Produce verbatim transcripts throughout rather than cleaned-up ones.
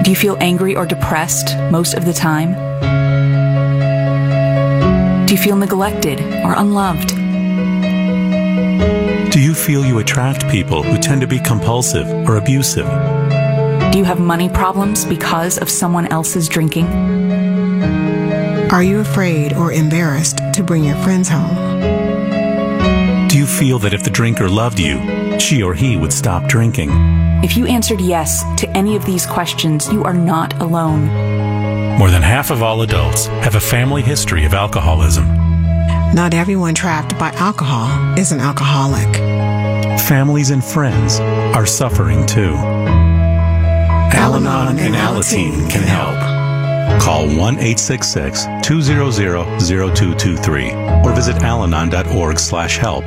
Do you feel angry or depressed most of the time? Do you feel neglected or unloved? Do you feel you attract people who tend to be compulsive or abusive? Do you have money problems because of someone else's drinking? Are you afraid or embarrassed to bring your friends home? Do you feel that if the drinker loved you, she or he would stop drinking? If you answered yes to any of these questions, you are not alone. More than half of all adults have a family history of alcoholism. Not everyone trapped by alcohol is an alcoholic. Families and friends are suffering too. Al-Anon and Alateen can help. Call one eight six six, two zero zero, zero two two three or visit alanon dot org slash help.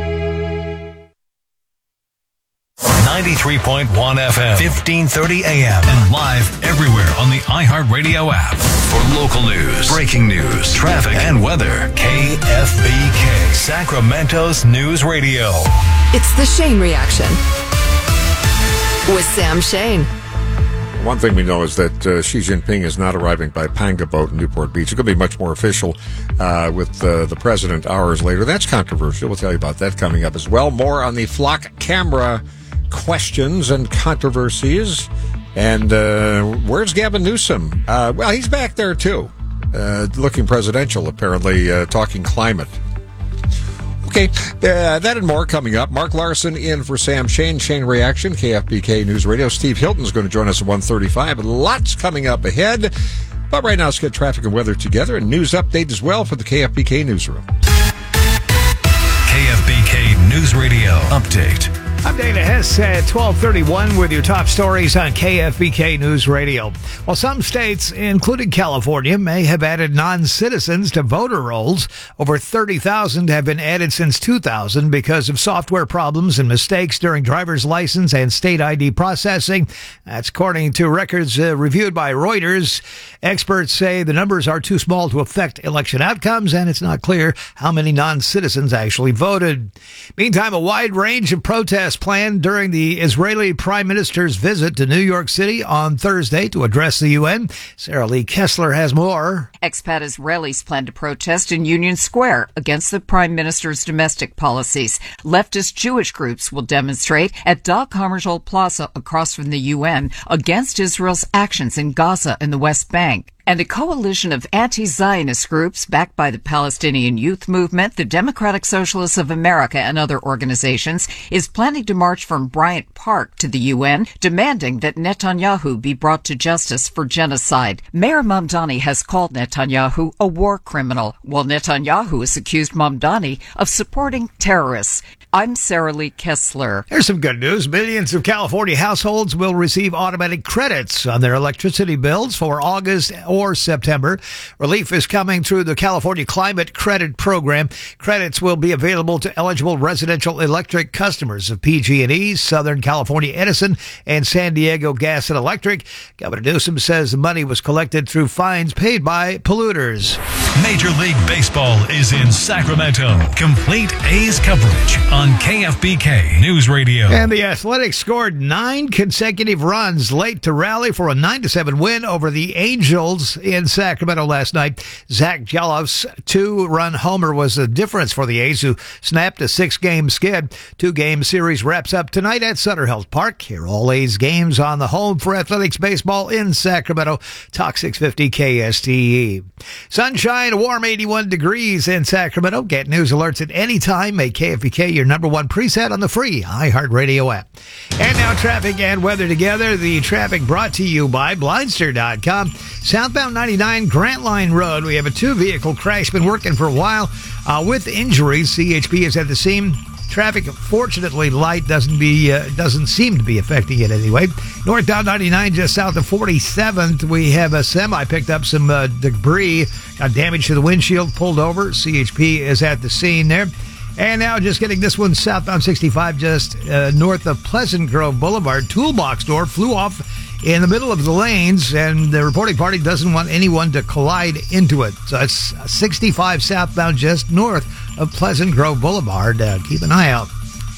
ninety-three point one F M, fifteen thirty A M, and live everywhere on the iHeartRadio app. For local news, breaking news, traffic, and weather, K F B K, Sacramento's News Radio. It's the Shane Reaction with Sam Shane. One thing we know is that uh, Xi Jinping is not arriving by Panga boat in Newport Beach. It's going to be much more official uh, with uh, the president hours later. That's controversial. We'll tell you about that coming up as well. More on the flock camera questions and controversies. And uh, where's Gavin Newsom? Uh, well, he's back there, too, uh, looking presidential, apparently, uh, talking climate. Okay, uh, that and more coming up. Mark Larson in for Sam Shane, Shane Reaction, K F B K News Radio. Steve Hilton's going to join us at one thirty-five. Lots coming up ahead. But right now, let's get traffic and weather together. And news update as well for the K F B K Newsroom. K F B K News Radio Update. I'm Dana Hess at twelve thirty-one with your top stories on K F B K News Radio. While some states, including California, may have added non-citizens to voter rolls, over thirty thousand have been added since two thousand because of software problems and mistakes during driver's license and state I D processing. That's according to records uh, reviewed by Reuters. Experts say the numbers are too small to affect election outcomes, and it's not clear how many non-citizens actually voted. Meantime, a wide range of protests planned during the Israeli Prime Minister's visit to New York City on Thursday to address the U N. Sarah Lee Kessler has more. Expat Israelis plan to protest in Union Square against the Prime Minister's domestic policies. Leftist Jewish groups will demonstrate at Dag Hammarskjöld Plaza across from the U N against Israel's actions in Gaza and the West Bank. And a coalition of anti-Zionist groups backed by the Palestinian Youth Movement, the Democratic Socialists of America, and other organizations is planning to march from Bryant Park to the U N, demanding that Netanyahu be brought to justice for genocide. Mayor Mamdani has called Netanyahu a war criminal, while Netanyahu has accused Mamdani of supporting terrorists. I'm Sarah Lee Kessler. Here's some good news. Millions of California households will receive automatic credits on their electricity bills for August or September. Relief is coming through the California Climate Credit Program. Credits will be available to eligible residential electric customers of P G and E, Southern California Edison, and San Diego Gas and Electric. Governor Newsom says the money was collected through fines paid by polluters. Major League Baseball is in Sacramento. Complete A's coverage on K F B K News Radio. And the Athletics scored nine consecutive runs late to rally for a nine to seven win over the Angels in Sacramento last night. Zach Gelof's two-run homer was the difference for the A's, who snapped a six-game skid. Two-game series wraps up tonight at Sutter Health Park. Here all A's games on the home for Athletics baseball in Sacramento. Talk six fifty K S T E. Sunshine, a warm eighty-one degrees in Sacramento. Get news alerts at any time. Make K F B K your number one preset on the free iHeartRadio app. And now traffic and weather together. The traffic brought to you by Blindster dot com. Southbound ninety-nine Grant Line Road. We have a two-vehicle crash. Been working for a while uh, with injuries. C H P is at the scene. Traffic, fortunately, light doesn't be uh, doesn't seem to be affecting it anyway. Northbound ninety-nine, just south of forty-seventh, we have a semi picked up some uh, debris, got damage to the windshield, pulled over. C H P is at the scene there. And now just getting this one southbound sixty-five, just uh, north of Pleasant Grove Boulevard. Toolbox door flew off in the middle of the lanes, and the reporting party doesn't want anyone to collide into it. So it's sixty-five southbound just north of Pleasant Grove Boulevard. Uh, keep an eye out.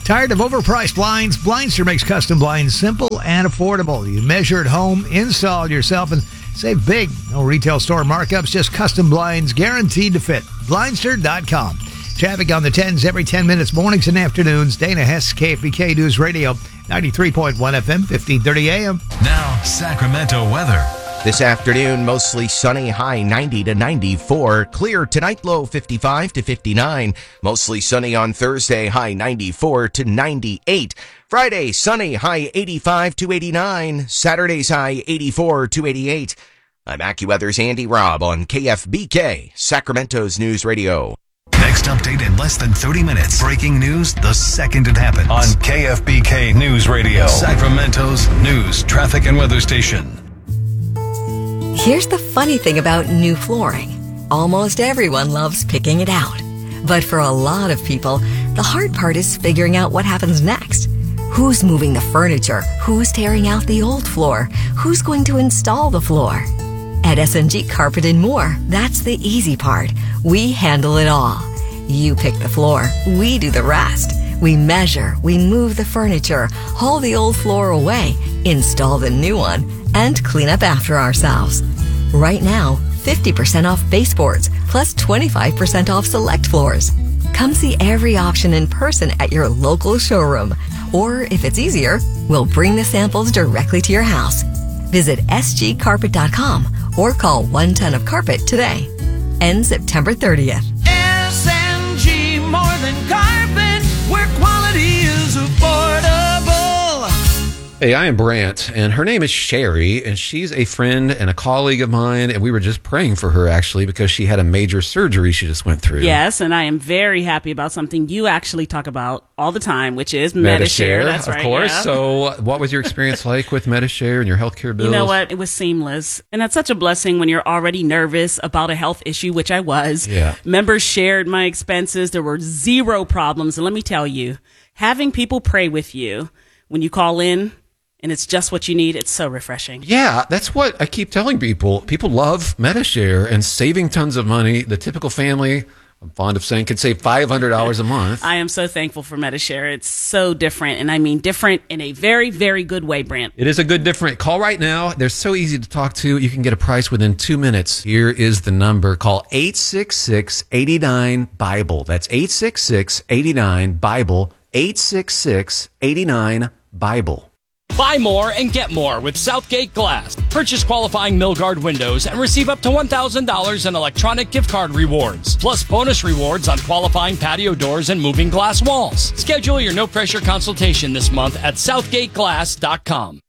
Tired of overpriced blinds? Blindster makes custom blinds simple and affordable. You measure at home, install it yourself, and save big. No retail store markups, just custom blinds guaranteed to fit. Blindster dot com. Traffic on the tens every ten minutes, mornings and afternoons. Dana Hess, K F B K News Radio, ninety-three point one F M, fifteen thirty A M. Now, Sacramento weather. This afternoon, mostly sunny, high ninety to ninety-four. Clear tonight, low fifty-five to fifty-nine. Mostly sunny on Thursday, high ninety-four to ninety-eight. Friday, sunny, high eighty-five to eighty-nine. Saturday's high eighty-four to eighty-eight. I'm AccuWeather's Andy Robb on K F B K, Sacramento's News Radio. Next update in less than thirty minutes. Breaking news the second it happens. On K F B K News Radio, Sacramento's news, traffic, and weather station. Here's the funny thing about new flooring. Almost everyone loves picking it out. But for a lot of people, the hard part is figuring out what happens next. Who's moving the furniture? Who's tearing out the old floor? Who's going to install the floor? At S and G Carpet and More, that's the easy part. We handle it all. You pick the floor, we do the rest. We measure, we move the furniture, haul the old floor away, install the new one, and clean up after ourselves. Right now, fifty percent off baseboards, plus twenty-five percent off select floors. Come see every option in person at your local showroom. Or if it's easier, we'll bring the samples directly to your house. Visit S G carpet dot com or call one ton of carpet today. Ends September thirtieth. S and G, more than carpet, where quality is affordable. Hey, I am Brant, and her name is Sherry, and she's a friend and a colleague of mine, and we were just praying for her, actually, because she had a major surgery she just went through. Yes, and I am very happy about something you actually talk about all the time, which is Medi-Share. That's of right, course. yeah. So what was your experience like with Medi-Share and your healthcare bills? You know what? It was seamless. And that's such a blessing when you're already nervous about a health issue, which I was. Yeah. Members shared my expenses. There were zero problems. And let me tell you, having people pray with you when you call in, and it's just what you need, it's so refreshing. Yeah, that's what I keep telling people. People love Medi-Share and saving tons of money. The typical family, I'm fond of saying, can save five hundred dollars a month. I am so thankful for Medi-Share. It's so different, and I mean different in a very, very good way, Brant. It is a good different. Call right now. They're so easy to talk to. You can get a price within two minutes. Here is the number. Call eight six six, eight nine, BIBLE. That's eight six six, eight nine, BIBLE. eight six six, eight nine, BIBLE. Buy more and get more with Southgate Glass. Purchase qualifying Milgard windows and receive up to one thousand dollars in electronic gift card rewards, plus bonus rewards on qualifying patio doors and moving glass walls. Schedule your no-pressure consultation this month at southgate glass dot com.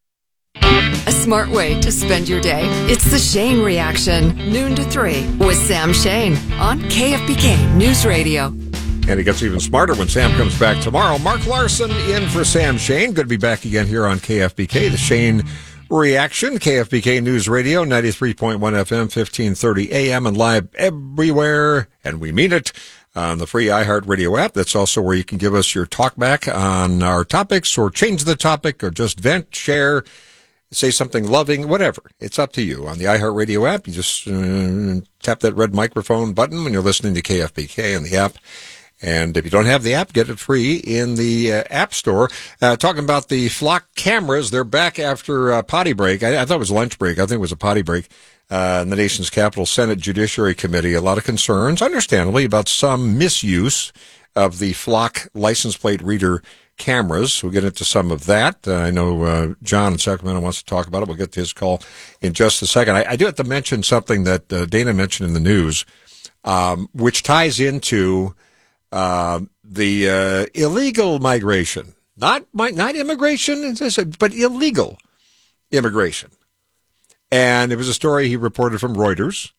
A smart way to spend your day. It's the Shane Reaction, noon to three, with Sam Shane on K F B K News Radio. And it gets even smarter when Sam comes back tomorrow. Mark Larson in for Sam Shane. Good to be back again here on K F B K. The Shane Reaction, K F B K News Radio, ninety-three point one F M, fifteen thirty A M, and live everywhere, and we mean it, on the free iHeartRadio app. That's also where you can give us your talk back on our topics, or change the topic, or just vent, share, say something loving, whatever. It's up to you. On the iHeartRadio app, you just uh, tap that red microphone button when you're listening to K F B K in the app. And if you don't have the app, get it free in the uh, App Store. Uh, talking about the Flock cameras, they're back after uh, potty break. I, I thought it was lunch break. I think it was a potty break uh, in the nation's capital. Senate Judiciary Committee. A lot of concerns, understandably, about some misuse of the Flock license plate reader cameras. We'll get into some of that. Uh, I know uh, John in Sacramento wants to talk about it. We'll get to his call in just a second. I, I do have to mention something that uh, Dana mentioned in the news, um, which ties into Uh, the uh, illegal migration, not not immigration, but illegal immigration. And it was a story he reported from Reuters,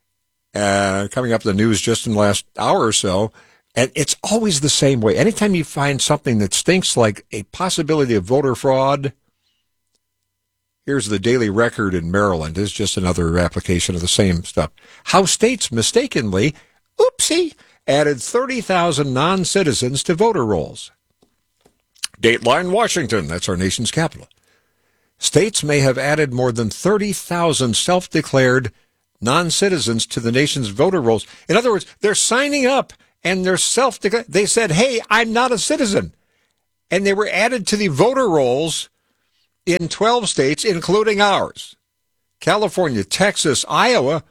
uh, coming up in the news just in the last hour or so. And it's always the same way. Anytime you find something that stinks like a possibility of voter fraud, here's the Daily Record in Maryland. It's just another application of the same stuff. How states mistakenly, oopsie, added thirty thousand non-citizens to voter rolls. Dateline, Washington, that's our nation's capital. States may have added more than thirty thousand self-declared non-citizens to the nation's voter rolls. In other words, they're signing up and they're self-declared. They said, hey, I'm not a citizen. and they were added to the voter rolls in twelve states, including ours. California, Texas, Iowa.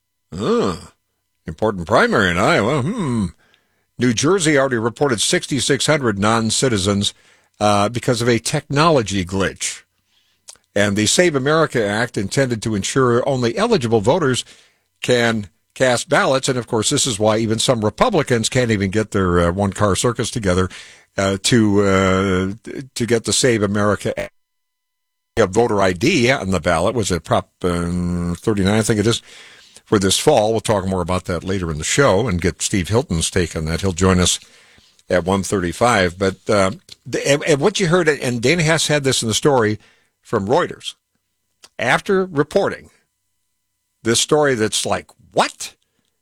Uh, important primary in Iowa. Hmm. New Jersey already reported six thousand six hundred non-citizens uh, because of a technology glitch. And the Save America Act intended to ensure only eligible voters can cast ballots. And, of course, this is why even some Republicans can't even get their uh, one-car circus together uh, to uh, to get the Save America Act. Voter I D on the ballot. Was it Prop um, thirty-nine, I think it is, for this fall. We'll talk more about that later in the show and get Steve Hilton's take on that. He'll join us at one thirty-five. But uh, the, and, and what you heard, and Dana Hess had this in the story from Reuters, after reporting this story that's like, what?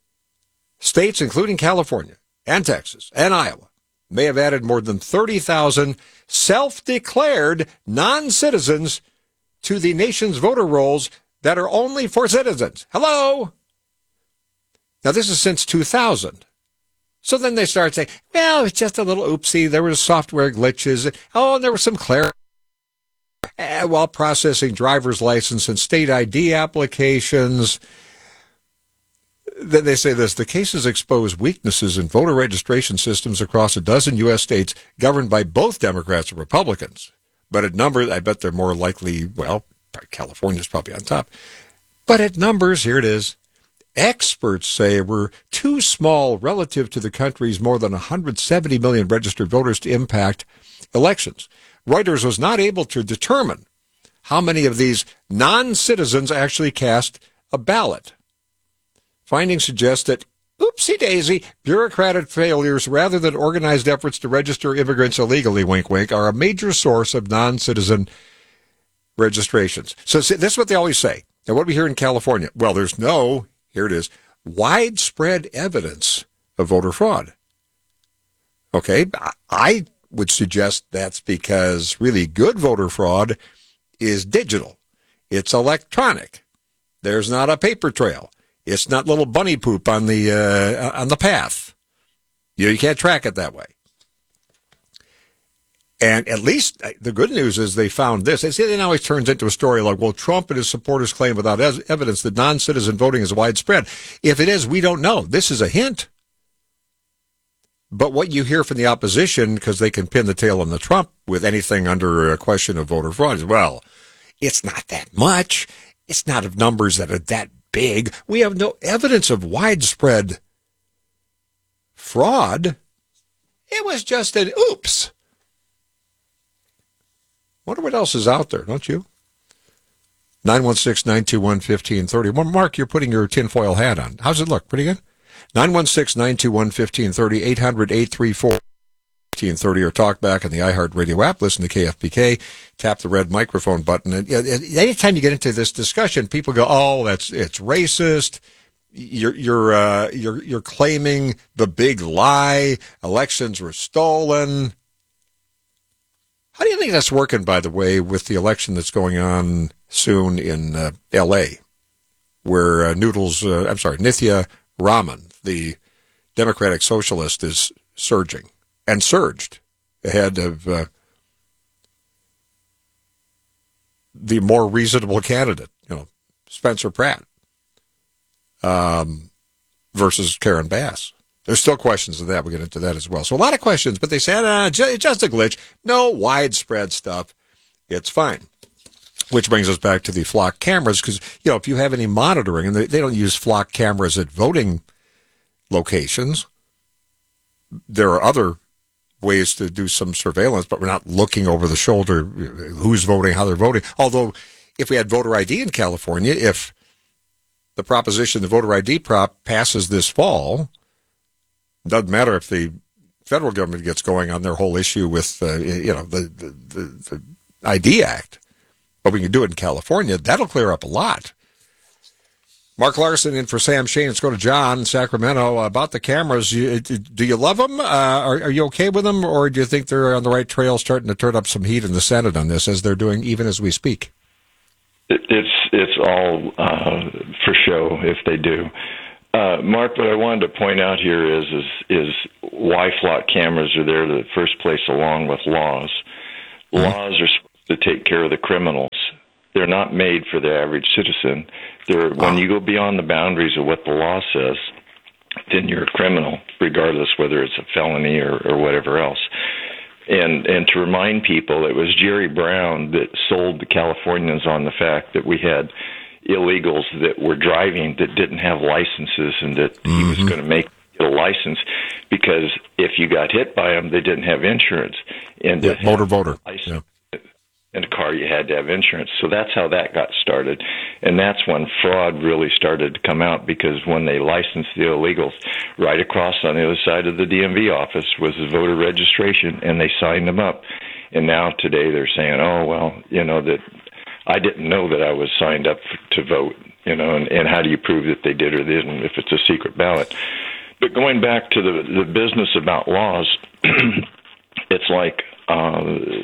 States, including California and Texas and Iowa, may have added more than thirty thousand self-declared non-citizens to the nation's voter rolls that are only for citizens. Hello? Now, this is since two thousand. So then they start saying, well, it's just a little oopsie. There were software glitches. Oh, and there was some clarity uh, while processing driver's license and state I D applications. Then they say this: the cases expose weaknesses in voter registration systems across a dozen U S states governed by both Democrats and Republicans. But at numbers, I bet they're more likely, well, California's probably on top. But at numbers, here it is, experts say we're too small relative to the country's more than one hundred seventy million registered voters to impact elections. Reuters was not able to determine how many of these non-citizens actually cast a ballot. Findings suggest that, oopsie-daisy, bureaucratic failures rather than organized efforts to register immigrants illegally, wink, wink, are a major source of non-citizen registrations. So see, this is what they always say. And what do we hear in California? Well, there's no, here it is, widespread evidence of voter fraud. Okay, I would suggest that's because really good voter fraud is digital. It's electronic. There's not a paper trail. It's not little bunny poop on the uh, on the path. You know, you can't track it that way. And at least the good news is they found this. It now always turns into a story like, well, Trump and his supporters claim without evidence that non-citizen voting is widespread. If it is, we don't know. This is a hint. But what you hear from the opposition, because they can pin the tail on the Trump with anything under a question of voter fraud, is, well, it's not that much. It's not of numbers that are that big. We have no evidence of widespread fraud. It was just an oops. Wonder what else is out there, don't you? nine one six, nine two one, one five three zero. Well, Mark, you're putting your tinfoil hat on. How's it look? Pretty good? nine one six, nine two one, one five three zero, eight hundred, eight three four, one five three zero, or talk back on the iHeartRadio app. Listen to K F B K. Tap the red microphone button. And anytime you get into this discussion, people go, "Oh, that's it's racist. You're you're uh, you're you're claiming the big lie. Elections were stolen." How do you think that's working, by the way, with the election that's going on soon in uh, L A, where uh, Noodles, uh, I'm sorry, Nithya Raman, the Democratic Socialist, is surging and surged ahead of uh, the more reasonable candidate, you know, Spencer Pratt, um, versus Karen Bass. There's still questions of that. We'll get into that as well. So a lot of questions, but they said, uh, it's just a glitch. No widespread stuff. It's fine. Which brings us back to the flock cameras, because, you know, if you have any monitoring, and they, they don't use flock cameras at voting locations, there are other ways to do some surveillance, but we're not looking over the shoulder who's voting, how they're voting. Although, if we had voter I D in California, if the proposition, the voter I D prop passes this fall, doesn't matter if the federal government gets going on their whole issue with, uh, you know, the, the, the, the I D Act, but we can do it in California. That'll clear up a lot. Mark Larson in for Sam Shane. Let's go to John in Sacramento. About the cameras, you, do you love them? Uh, are, are you okay with them, or do you think they're on the right trail, starting to turn up some heat in the Senate on this, as they're doing even as we speak? It, it's it's all uh, for show if they do. Uh, Mark, what I wanted to point out here is is, is why flock cameras are there in the first place, along with laws. Mm-hmm. Laws are supposed to take care of the criminals. They're not made for the average citizen. They're, when you go beyond the boundaries of what the law says, then you're a criminal, regardless whether it's a felony or, or whatever else. And and to remind people, it was Jerry Brown that sold the Californians on the fact that we had illegals that were driving that didn't have licenses, and that mm-hmm. he was going to make a license because if you got hit by them, they didn't have insurance. And yeah, motor voter. Yeah. In a car, you had to have insurance. So that's how that got started. And that's when fraud really started to come out, because when they licensed the illegals, right across on the other side of the D M V office was the voter registration, and they signed them up. And now today they're saying, oh, well, you know, that I didn't know that I was signed up to vote, you know, and, and how do you prove that they did or didn't if it's a secret ballot? But going back to the, the business about laws, it's like uh,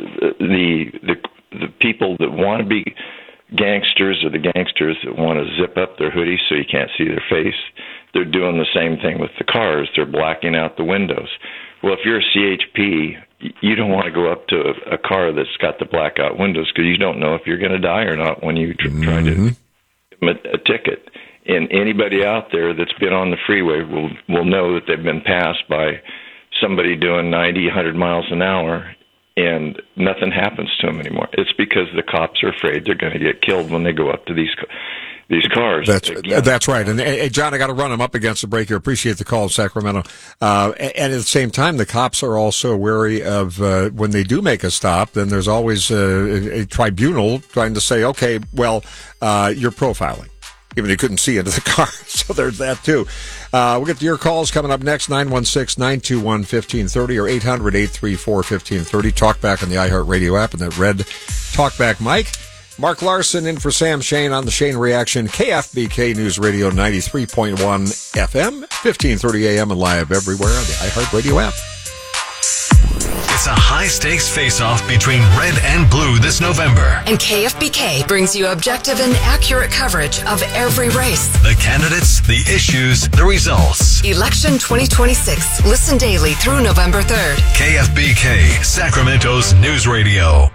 the the the people that want to be gangsters are the gangsters that want to zip up their hoodies so you can't see their face. They're doing the same thing with the cars. They're blacking out the windows. Well, if you're a C H P, you don't want to go up to a, a car that's got the blackout windows, because you don't know if you're going to die or not when you tr- try to give them a, a ticket. And anybody out there that's been on the freeway will will know that they've been passed by somebody doing ninety, one hundred miles an hour, and nothing happens to them anymore. It's because the cops are afraid they're going to get killed when they go up to these these cars. That's that's right. And hey, John, I got to run. I'm up against the break here. Appreciate the call, Sacramento. Uh, and at the same time, the cops are also wary of uh, when they do make a stop. Then there's always a, a tribunal trying to say, okay, well, uh, you're profiling. Even they couldn't see into the car. So there's that, too. Uh, we'll get to your calls coming up next, nine one six, nine two one, one five three zero or eight hundred, eight three four, one five three zero. Talkback on the iHeartRadio app and that red Talkback mic. Mark Larson in for Sam Shane on the Shane Reaction, K F B K News Radio ninety-three point one F M, fifteen thirty A M and live everywhere on the iHeartRadio app. It's a high-stakes face-off between red and blue this November. And K F B K brings you objective and accurate coverage of every race. The candidates, the issues, the results. Election twenty twenty-six. Listen daily through November third. K F B K, Sacramento's News Radio.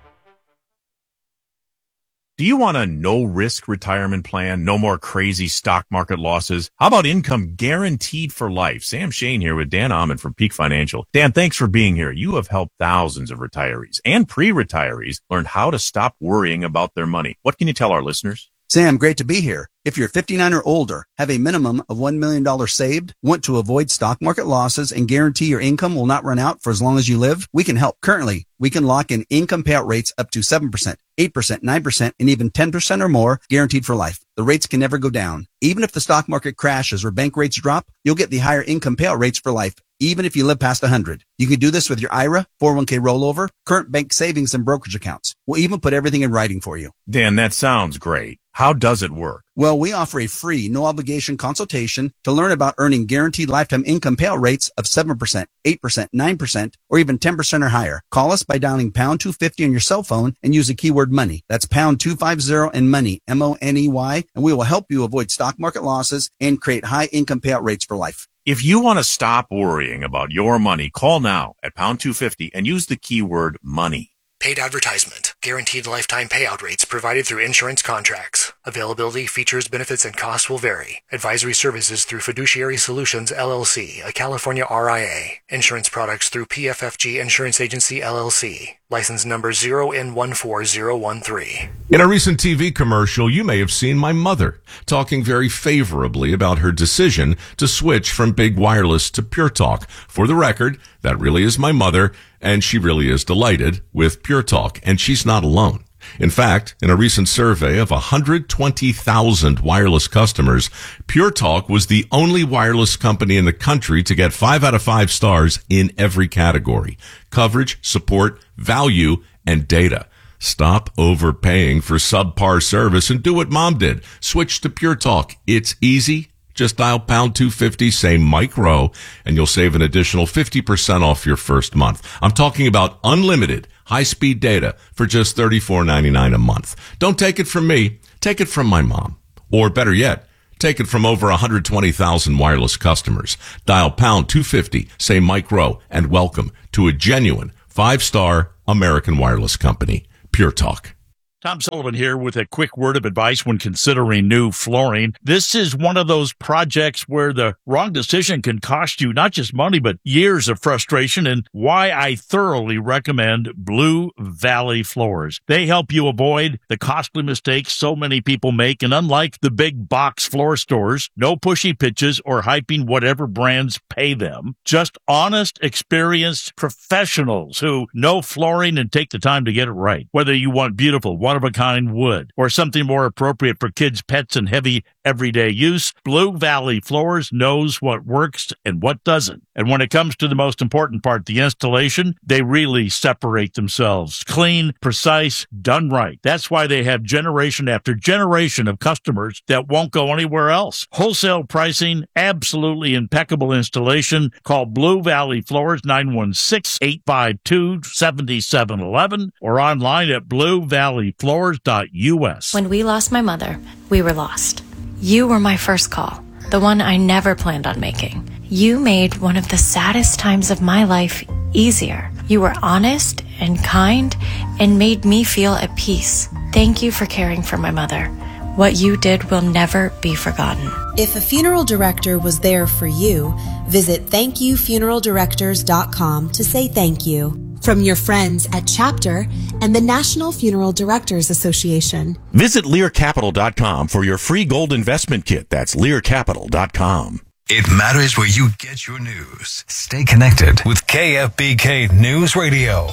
Do you want a no-risk retirement plan? No more crazy stock market losses? How about income guaranteed for life? Sam Shane here with Dan Ahmed from Peak Financial. Dan, thanks for being here. You have helped thousands of retirees and pre-retirees learn how to stop worrying about their money. What can you tell our listeners? Sam, great to be here. If you're fifty-nine or older, have a minimum of one million dollars saved, want to avoid stock market losses, and guarantee your income will not run out for as long as you live, we can help. Currently, we can lock in income payout rates up to seven percent, eight percent, nine percent, and even ten percent or more guaranteed for life. The rates can never go down. Even if the stock market crashes or bank rates drop, you'll get the higher income payout rates for life, even if you live past one hundred. You can do this with your I R A, four oh one k rollover, current bank savings, and brokerage accounts. We'll even put everything in writing for you. Dan, that sounds great. How does it work? Well, we offer a free, no-obligation consultation to learn about earning guaranteed lifetime income payout rates of seven percent, eight percent, nine percent, or even ten percent or higher. Call us by dialing pound two fifty on your cell phone and use the keyword money. That's pound two fifty and money, M O N E Y, and we will help you avoid stock market losses and create high income payout rates for life. If you want to stop worrying about your money, call now at pound two fifty and use the keyword money. Paid advertisement. Guaranteed lifetime payout rates provided through insurance contracts. Availability, features, benefits, and costs will vary. Advisory services through Fiduciary Solutions, L L C, a California R I A. Insurance products through P F F G Insurance Agency, L L C. License number zero N one four zero one three. In a recent T V commercial, you may have seen my mother talking very favorably about her decision to switch from Big Wireless to Pure Talk. For the record, that really is my mother, and she really is delighted with Pure Talk, and she's not alone. In fact, in a recent survey of one hundred twenty thousand wireless customers, Pure Talk was the only wireless company in the country to get five out of five stars in every category: coverage, support, value, and data. Stop overpaying for subpar service and do what Mom did. Switch to Pure Talk. It's easy. Just dial pound two fifty, say Mike Rowe, and you'll save an additional fifty percent off your first month. I'm talking about unlimited high-speed data for just thirty-four ninety-nine a month. Don't take it from me. Take it from my mom. Or better yet, Take it from over one hundred twenty thousand wireless customers. Dial pound two fifty, say Mike Rowe, and welcome to a genuine five-star American wireless company. Pure Talk. Tom Sullivan here with a quick word of advice when considering new flooring. This is one of those projects where the wrong decision can cost you not just money, but years of frustration, and why I thoroughly recommend Blue Valley Floors. They help you avoid the costly mistakes so many people make, and unlike the big box floor stores, no pushy pitches or hyping whatever brands pay them. Just honest, experienced professionals who know flooring and take the time to get it right. Whether you want beautiful, one-of-a-kind wood or something more appropriate for kids, pets, and heavy everyday use, Blue Valley Floors knows what works and what doesn't. And when it comes to the most important part, the installation, they really separate themselves. Clean, precise, done right. That's why they have generation after generation of customers that won't go anywhere else. Wholesale pricing, absolutely impeccable installation. Call Blue Valley Floors, nine one six, eight five two, seven seven one one, or online at blue valley floors dot u s. When we lost my mother, we were lost. You were my first call, the one I never planned on making. You made one of the saddest times of my life easier. You were honest and kind and made me feel at peace. Thank you for caring for my mother. What you did will never be forgotten. If a funeral director was there for you, visit thank you funeral directors dot com to say thank you. From your friends at Chapter and the National Funeral Directors Association. Visit lear capital dot com for your free gold investment kit. That's lear capital dot com. It matters where you get your news. Stay connected with K F B K News Radio.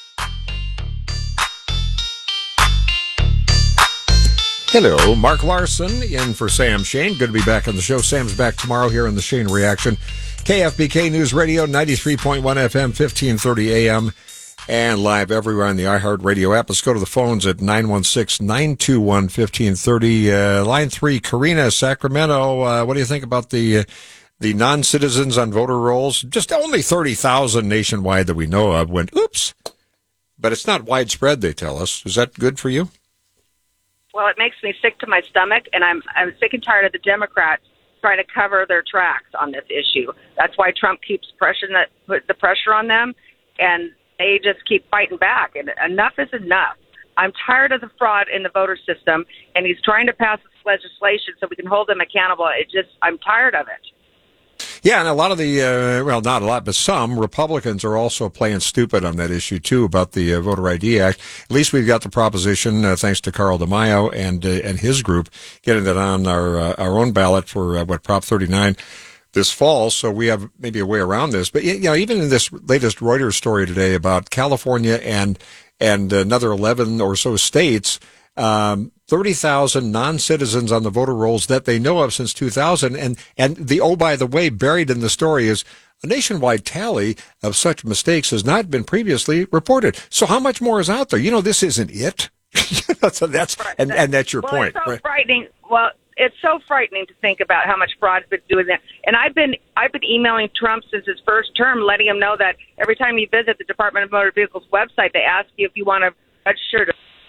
Hello, Mark Larson in for Sam Shane. Good to be back on the show. Sam's back tomorrow here in the Shane Reaction. K F B K News Radio, ninety-three point one F M, fifteen thirty A M, and live everywhere on the iHeartRadio app. Let's go to the phones at nine one six, nine two one, fifteen thirty. Uh, line three, Karina, Sacramento. Uh, what do you think about the uh, the non-citizens on voter rolls? Just only thirty thousand nationwide that we know of went, oops. But it's not widespread, they tell us. Is that good for you? Well, it makes me sick to my stomach, and I'm I'm sick and tired of the Democrats trying to cover their tracks on this issue. That's why Trump keeps pressuring that, put the pressure on them, and they just keep fighting back. And enough is enough. I'm tired of the fraud in the voter system, and he's trying to pass this legislation so we can hold them accountable. It just, I'm tired of it. Yeah, and a lot of the, uh, well, not a lot, but some Republicans are also playing stupid on that issue, too, about the uh, Voter I D Act. At least we've got the proposition, uh, thanks to Carl DeMaio and uh, and his group, getting it on our uh, our own ballot for, uh, what, Prop thirty-nine this fall, so we have maybe a way around this. But, you know, even in this latest Reuters story today about California and and another eleven or so states, um, thirty thousand non-citizens on the voter rolls that they know of since two thousand. And, and the, oh, by the way, buried in the story is a nationwide tally of such mistakes has not been previously reported. So how much more is out there? You know, this isn't it. so that's, and, and that's your well, point. It's so right? frightening. Well, it's so frightening to think about how much fraud's been doing that. And I've been, I've been emailing Trump since his first term, letting him know that every time you visit the Department of Motor Vehicles website, they ask you if you want to register to.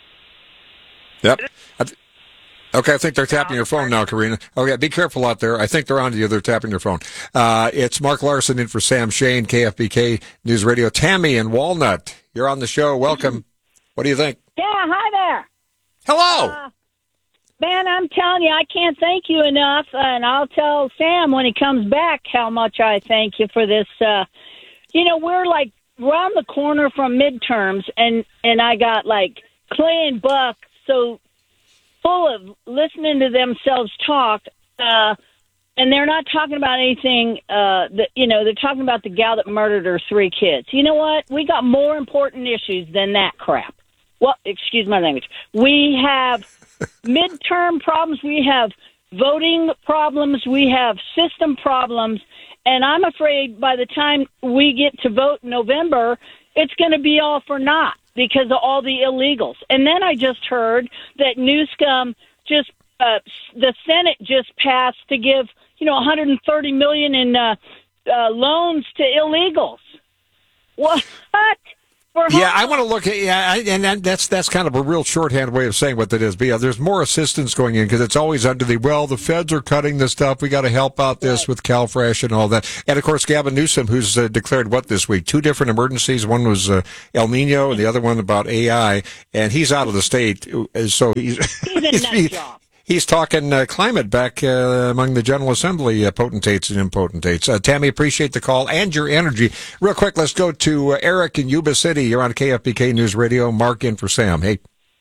Yep. I th- okay, I think they're tapping your phone now, Karina. Okay, be careful out there. I think they're on to you. They're tapping your phone. Uh, it's Mark Larson in for Sam Shane, K F B K News Radio. Tammy in Walnut, you're on the show. Welcome. What do you think? Yeah, hi there. Hello. Uh, man, I'm telling you, I can't thank you enough, and I'll tell Sam when he comes back how much I thank you for this. Uh, you know, we're like around the corner from midterms, and, and I got like Clay and Buck so full of listening to themselves talk, uh, and they're not talking about anything uh, that, you know, they're talking about the gal that murdered her three kids. You know what? We got more important issues than that crap. Well, excuse my language. We have midterm problems. We have voting problems. We have system problems. And I'm afraid by the time we get to vote in November, it's going to be all for naught because of all the illegals. And then I just heard that Newscomb just, uh, the Senate just passed to give, you know, one hundred thirty million dollars in uh, uh, loans to illegals. What? For yeah, I want to look at yeah, I, and that, that's that's kind of a real shorthand way of saying what that is. But yeah, there's more assistance going in because it's always under the well, the feds are cutting this stuff. We got to help out this right. with CalFresh and all that. And of course, Gavin Newsom, who's uh, declared what this week? Two different emergencies. One was uh, El Nino, and the other one about A I. And he's out of the state, so he's he's a nut he, job. He's talking uh, climate back uh, among the General Assembly uh, potentates and impotentates. Uh, Tammy, appreciate the call and your energy. Real quick, let's go to uh, Eric in Yuba City. You're on K F B K News Radio. Mark in for Sam. Hey.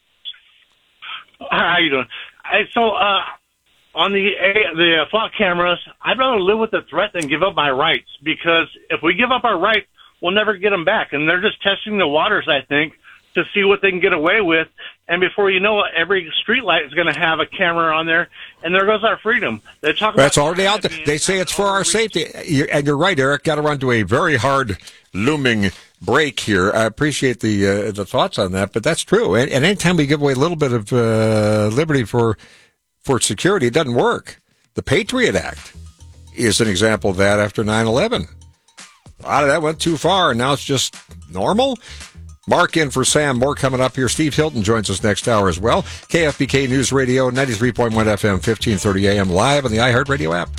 How you doing? I, so uh, on the the uh, flock cameras, I'd rather live with the threat than give up my rights, because if we give up our rights, we'll never get them back. And they're just testing the waters, I think, to see what they can get away with. And before you know it, every street light is going to have a camera on there, and there goes our freedom. They talk about that's already out there. They say it's for our safety. You're, and you're right, Eric. Got to run to a very hard looming break here. I appreciate the uh, the thoughts on that, but that's true. And, and anytime we give away a little bit of uh, liberty for for security, it doesn't work. The Patriot Act is an example of that after nine eleven. A lot of that went too far, and now it's just normal. Mark in for Sam. More coming up here. Steve Hilton joins us next hour as well. K F B K News Radio, ninety-three point one F M, fifteen thirty A M, live on the iHeartRadio app.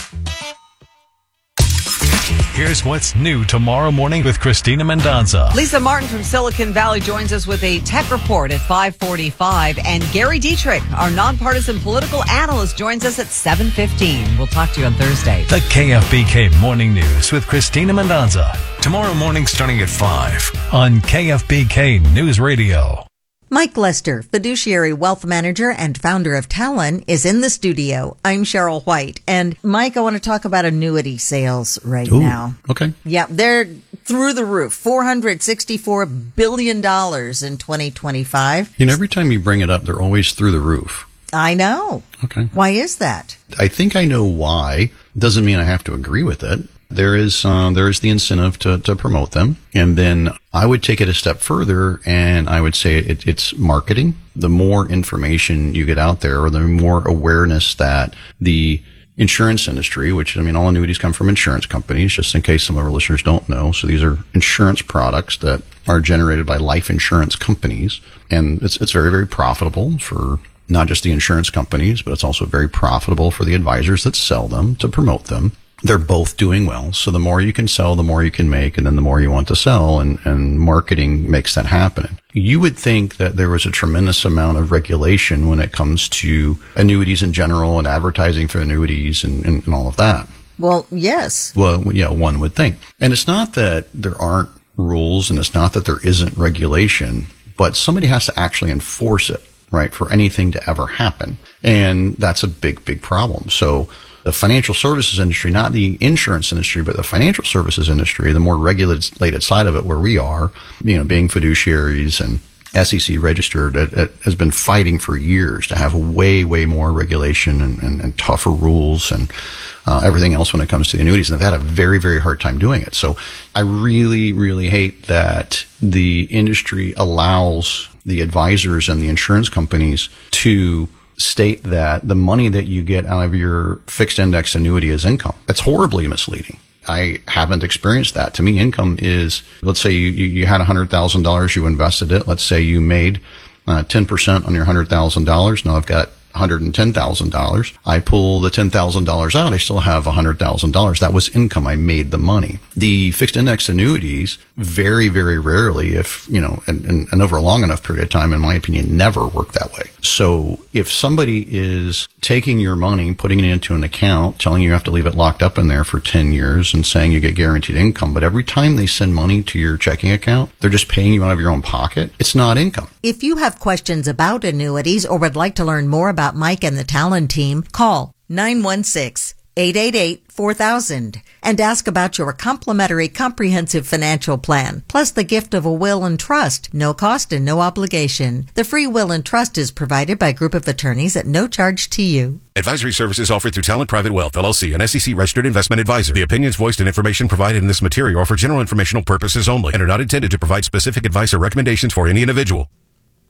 Here's what's new tomorrow morning with Christina Mendonza. Lisa Martin from Silicon Valley joins us with a tech report at five forty-five. And Gary Dietrich, our nonpartisan political analyst, joins us at seven fifteen. We'll talk to you on Thursday. The K F B K Morning News with Christina Mendonza. Tomorrow morning starting at five on K F B K News Radio. Mike Lester, fiduciary wealth manager and founder of Talon, is in the studio. I'm Cheryl White. And Mike, I want to talk about annuity sales right Ooh, now. Okay. Yeah, they're through the roof. four hundred sixty-four billion dollars in twenty twenty-five. You know, every time you bring it up, they're always through the roof. I know. Okay. Why is that? I think I know why. Doesn't mean I have to agree with it. There is uh, there is the incentive to, to promote them. And then I would take it a step further, and I would say it, it's marketing. The more information you get out there, or the more awareness that the insurance industry, which, I mean, all annuities come from insurance companies, just in case some of our listeners don't know. So these are insurance products that are generated by life insurance companies. And it's it's very, very profitable for not just the insurance companies, but it's also very profitable for the advisors that sell them to promote them. They're both doing well. So the more you can sell, the more you can make, and then the more you want to sell, and, and marketing makes that happen. You would think that there was a tremendous amount of regulation when it comes to annuities in general and advertising for annuities and, and, and all of that. Well, yes. Well, yeah, one would think. And it's not that there aren't rules, and it's not that there isn't regulation, but somebody has to actually enforce it, right, for anything to ever happen. And that's a big, big problem. So the financial services industry, not the insurance industry, but the financial services industry, the more regulated side of it where we are, you know, being fiduciaries and S E C registered, it, it has been fighting for years to have way, way more regulation and, and, and tougher rules and uh, everything else when it comes to the annuities. And they've had a very, very hard time doing it. So I really, really hate that the industry allows the advisors and the insurance companies to state that the money that you get out of your fixed index annuity is income. That's horribly misleading. I haven't experienced that. To me, income is, let's say you, you, you had one hundred thousand dollars, you invested it. Let's say you made uh, ten percent on your one hundred thousand dollars. Now I've got one hundred ten thousand dollars. I pull the ten thousand dollars out. I still have one hundred thousand dollars. That was income. I made the money. The fixed index annuities very, very rarely, if, you know, and, and, and over a long enough period of time, in my opinion, never work that way. So if somebody is taking your money, putting it into an account, telling you you have to leave it locked up in there for ten years and saying you get guaranteed income, but every time they send money to your checking account, they're just paying you out of your own pocket, it's not income. If you have questions about annuities or would like to learn more about Mike and the Talon team, call nine one six, eight eight eight, four thousand and ask about your complimentary comprehensive financial plan, plus the gift of a will and trust, no cost and no obligation. The free will and trust is provided by a group of attorneys at no charge to you. Advisory services offered through Talent Private Wealth, L L C, an S E C-registered investment advisor. The opinions voiced and information provided in this material are for general informational purposes only and are not intended to provide specific advice or recommendations for any individual.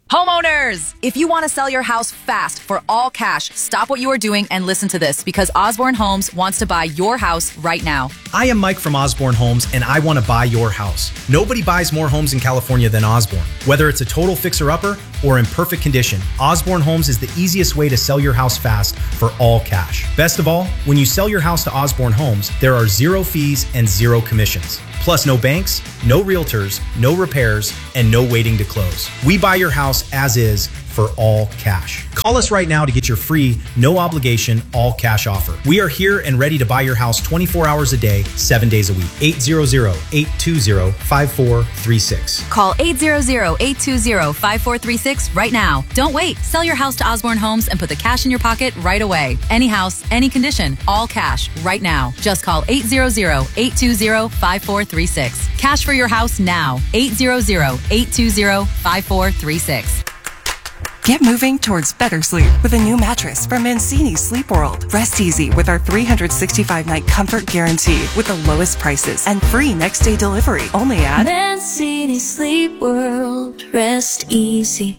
Homeowners, if you want to sell your house fast for all cash, stop what you are doing and listen to this because Osborne Homes wants to buy your house right now. I am Mike from Osborne Homes and I want to buy your house. Nobody buys more homes in California than Osborne. Whether it's a total fixer-upper or in perfect condition, Osborne Homes is the easiest way to sell your house fast for all cash. Best of all, when you sell your house to Osborne Homes, there are zero fees and zero commissions. Plus no banks, no realtors, no repairs, and no waiting to close. We buy your house as is for all cash. Call us right now to get your free, no obligation, all cash offer. We are here and ready to buy your house twenty-four hours a day, seven days a week. eight hundred, eight two zero, five four three six. Call eight hundred, eight two zero, five four three six right now. Don't wait. Sell your house to Osborne Homes and put the cash in your pocket right away. Any house, any condition, all cash right now. Just call eight hundred, eight two zero, five four three six. Cash for your house now. eight hundred, eight two zero, five four three six. Get moving towards better sleep with a new mattress from Mancini Sleep World. Rest easy with our three hundred sixty-five night comfort guarantee with the lowest prices and free next day delivery. Only at Mancini Sleep World. Rest easy.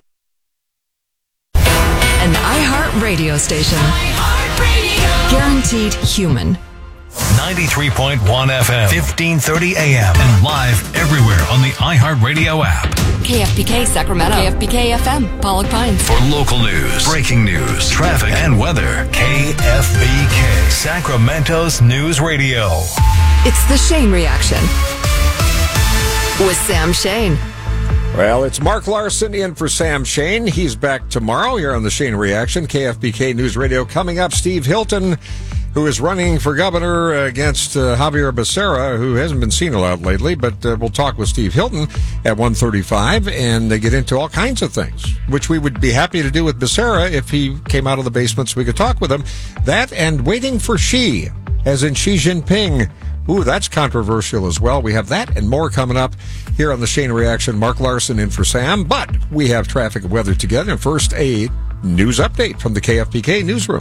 An iHeart radio station. iHeart Radio. Guaranteed human. ninety-three point one F M, fifteen thirty A M, and live everywhere on the iHeartRadio app. K F B K Sacramento. K F B K F M, Pollock Pines. For local news, breaking news, traffic, and weather, K F B K, Sacramento's News Radio. It's the Shane Reaction with Sam Shane. Well, it's Mark Larson in for Sam Shane. He's back tomorrow here on the Shane Reaction, K F B K News Radio. Coming up, Steve Hilton, who is running for governor against uh, Javier Becerra, who hasn't been seen a lot lately, but uh, we'll talk with Steve Hilton at one thirty-five and uh, get into all kinds of things, which we would be happy to do with Becerra if he came out of the basement so we could talk with him. That and waiting for Xi, as in Xi Jinping. Ooh, that's controversial as well. We have that and more coming up here on the Shane Reaction. Mark Larson in for Sam, but we have traffic and weather together. And first, a news update from the K F B K newsroom.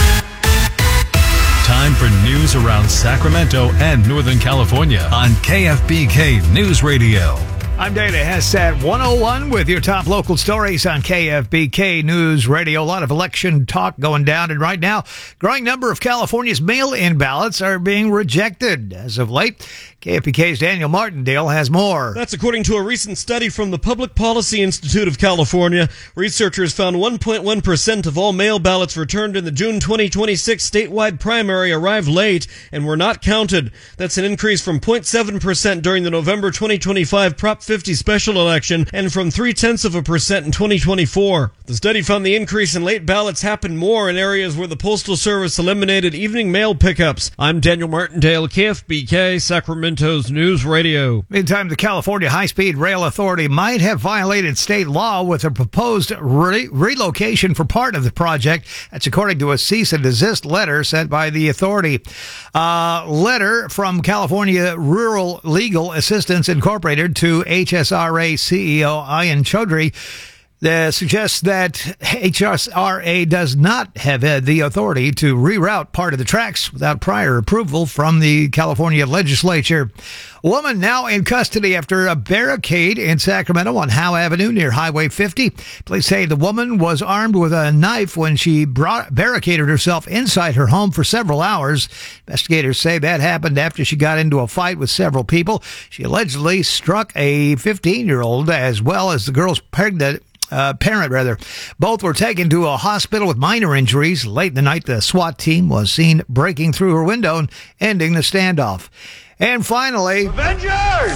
Time for news around Sacramento and Northern California on K F B K News Radio. I'm Dana Hess at one oh one with your top local stories on K F B K News Radio. A lot of election talk going down, and right now, growing number of California's mail-in ballots are being rejected. As of late, K F B K's Daniel Martindale has more. That's according to a recent study from the Public Policy Institute of California. Researchers found one point one percent of all mail ballots returned in the June twenty twenty-six statewide primary arrived late and were not counted. That's an increase from zero point seven percent during the November twenty twenty-five Prop fifty special election and from three-tenths of a percent in twenty twenty-four. The study found the increase in late ballots happened more in areas where the Postal Service eliminated evening mail pickups. I'm Daniel Martindale, K F B K, Sacramento's News Radio. Meantime, the California High-Speed Rail Authority might have violated state law with a proposed re- relocation for part of the project. That's according to a cease and desist letter sent by the authority. Uh, letter from California Rural Legal Assistance Incorporated to H S R A C E O Ayan Chaudhry uh, suggests that H S R A does not have uh, the authority to reroute part of the tracks without prior approval from the California legislature. A woman now in custody after a barricade in Sacramento on Howe Avenue near Highway fifty. Police say the woman was armed with a knife when she brought, barricaded herself inside her home for several hours. Investigators say that happened after she got into a fight with several people. She allegedly struck a fifteen-year-old as well as the girl's pregnant Uh, parent, rather. Both were taken to a hospital with minor injuries. Late in the night, the SWAT team was seen breaking through her window and ending the standoff. And finally... Avengers!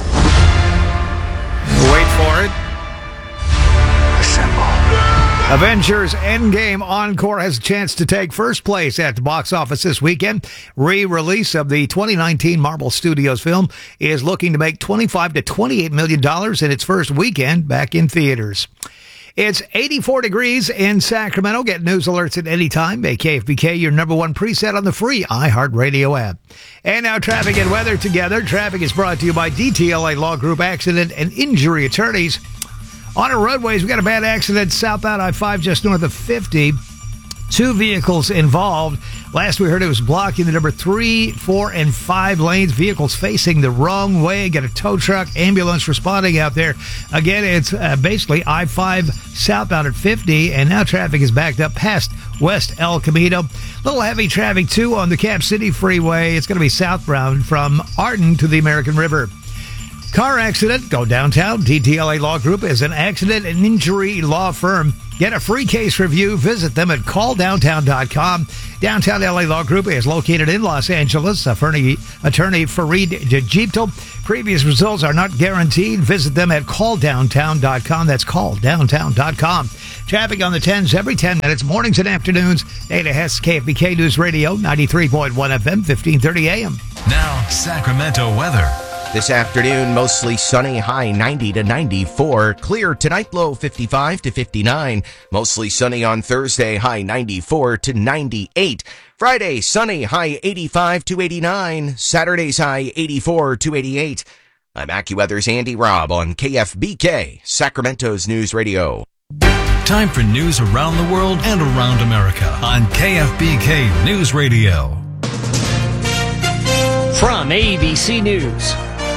Wait for it. Assemble. Avengers Endgame Encore has a chance to take first place at the box office this weekend. Re-release of the twenty nineteen Marvel Studios film is looking to make twenty-five to twenty-eight million dollars in its first weekend back in theaters. It's eighty-four degrees in Sacramento. Get news alerts at any time. Make K F B K your number one preset on the free iHeartRadio app. And now traffic and weather together. Traffic is brought to you by D T L A Law Group Accident and Injury Attorneys. On our roadways, we got a bad accident south out I five just north of fifty. Two vehicles involved. Last we heard it was blocking the number three, four, and five lanes. Vehicles facing the wrong way. Got a tow truck, ambulance responding out there. Again, it's uh, basically I five southbound at fifty, and now traffic is backed up past West El Camino. A little heavy traffic, too, on the Cap City Freeway. It's going to be southbound from Arden to the American River. Car accident. Go downtown. D T L A Law Group is an accident and injury law firm. Get a free case review. Visit them at call downtown dot com. Downtown L A Law Group is located in Los Angeles. Attorney, attorney Fareed Jajipto. Previous results are not guaranteed. Visit them at call downtown dot com. That's call downtown dot com. Traffic on the tens every ten minutes, mornings and afternoons. Data Hess, K F B K News Radio, ninety-three point one F M, fifteen thirty A M. Now, Sacramento weather. This afternoon, mostly sunny, high ninety to ninety-four. Clear tonight, low fifty-five to fifty-nine. Mostly sunny on Thursday, high ninety-four to ninety-eight. Friday, sunny, high eighty-five to eighty-nine. Saturday's high eighty-four to eighty-eight. I'm AccuWeather's Andy Robb on K F B K, Sacramento's News Radio. Time for news around the world and around America on K F B K News Radio. From A B C News,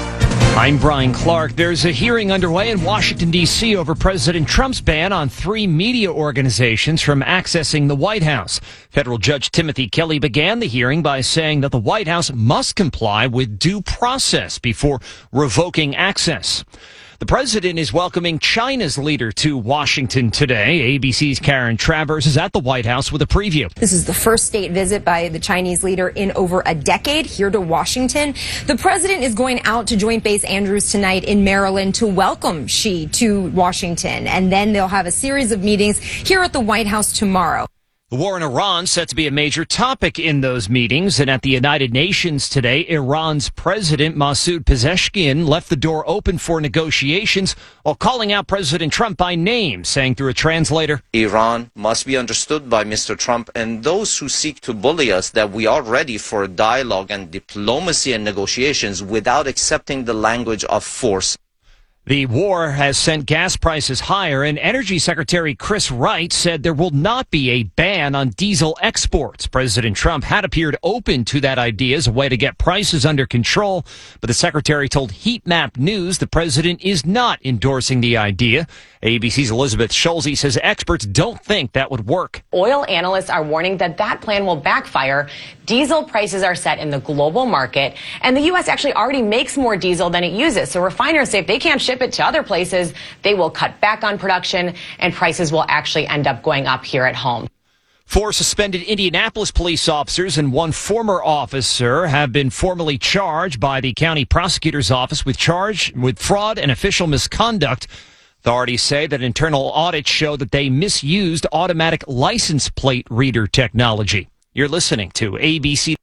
I'm Brian Clark. There's a hearing underway in Washington, D C over President Trump's ban on three media organizations from accessing the White House. Federal Judge Timothy Kelly began the hearing by saying that the White House must comply with due process before revoking access. The president is welcoming China's leader to Washington today. A B C's Karen Travers is at the White House with a preview. This is the first state visit by the Chinese leader in over a decade here to Washington. The president is going out to Joint Base Andrews tonight in Maryland to welcome Xi to Washington. And then they'll have a series of meetings here at the White House tomorrow. The war in Iran set to be a major topic in those meetings, and at the United Nations today, Iran's President Masoud Pezeshkian left the door open for negotiations while calling out President Trump by name, saying through a translator, Iran must be understood by Mister Trump and those who seek to bully us that we are ready for dialogue and diplomacy and negotiations without accepting the language of force. The war has sent gas prices higher, and Energy Secretary Chris Wright said there will not be a ban on diesel exports. President Trump had appeared open to that idea as a way to get prices under control, but the secretary told Heat Map News the president is not endorsing the idea. A B C's Elizabeth Schulze says experts don't think that would work. Oil analysts are warning that that plan will backfire. Diesel prices are set in the global market, and the U S actually already makes more diesel than it uses. So refiners say if they can't ship it to other places, they will cut back on production, and prices will actually end up going up here at home. Four suspended Indianapolis police officers and one former officer have been formally charged by the county prosecutor's office with charge with fraud and official misconduct. Authorities say that internal audits show that they misused automatic license plate reader technology. You're listening to A B C.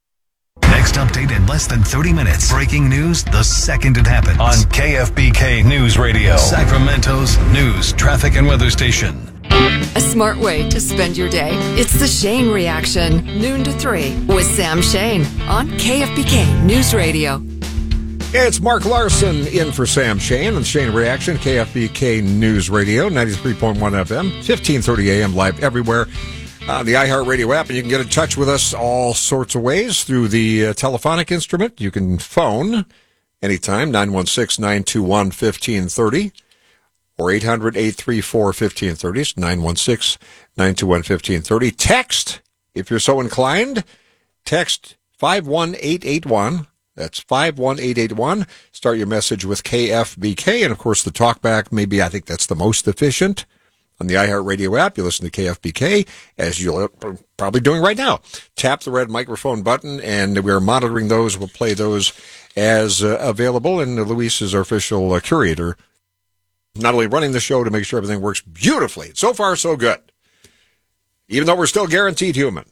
Next update in less than thirty minutes. Breaking news the second it happens. On K F B K News Radio, Sacramento's news, traffic, and weather station. A smart way to spend your day. It's the Shane Reaction, noon to three, with Sam Shane on K F B K News Radio. It's Mark Larson in for Sam Shane and Shane Reaction, K F B K News Radio, ninety-three point one F M, fifteen thirty A M, live everywhere on the iHeartRadio app. And you can get in touch with us all sorts of ways through the uh, telephonic instrument. You can phone anytime, nine one six, nine two one, one five three zero, or eight hundred, eight three four, one five three zero. It's nine one six, nine two one, one five three zero. Text, if you're so inclined, text five one eight eight one. That's five one eight eight one. Start your message with K F B K. And, of course, the talkback, maybe I think that's the most efficient. On the iHeartRadio app, you listen to K F B K, as you're probably doing right now. Tap the red microphone button, and we're monitoring those. We'll play those as uh, available. And Luis is our official uh, curator, not only running the show to make sure everything works beautifully. So far, so good. Even though we're still guaranteed human.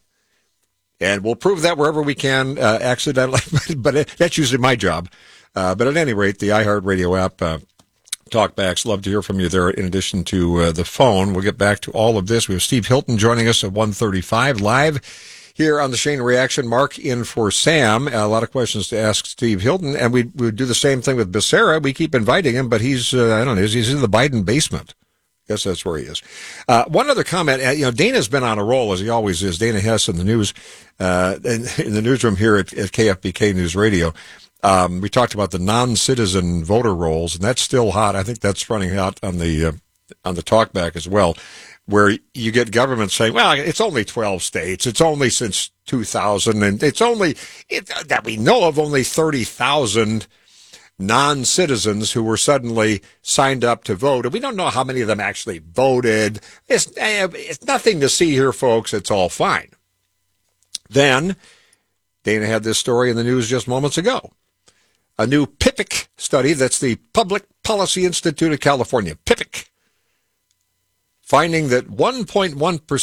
And we'll prove that wherever we can, uh, accidentally, but it, that's usually my job. Uh, but at any rate, the iHeartRadio app, uh, talkbacks, love to hear from you there in addition to uh, the phone. We'll get back to all of this. We have Steve Hilton joining us at one thirty-five live here on the Shane Reaction. Mark in for Sam. A lot of questions to ask Steve Hilton. And we we do the same thing with Becerra. We keep inviting him, but he's, uh, I don't know, he's, he's in the Biden basement. Guess that's where he is. Uh, one other comment. Uh, you know, Dana's been on a roll, as he always is. Dana Hess in the news, uh, in, in the newsroom here at, at K F B K News Radio. Um, we talked about the non-citizen voter rolls, and that's still hot. I think that's running out on the uh, on the talkback as well, where you get government saying, well, it's only twelve states. It's only since two thousand, and it's only, it, that we know of, only thirty thousand non-citizens who were suddenly signed up to vote. And we don't know how many of them actually voted. It's, it's nothing to see here, folks. It's all fine. Then Dana had this story in the news just moments ago. A new P I P I C study, that's the Public Policy Institute of California, P I P I C, finding that one point one percent